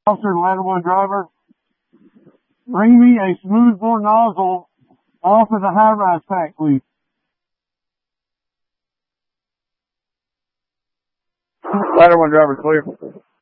Officer and ladder one driver, bring me a smoothbore nozzle off of the high-rise pack, please. Ladder one driver clear.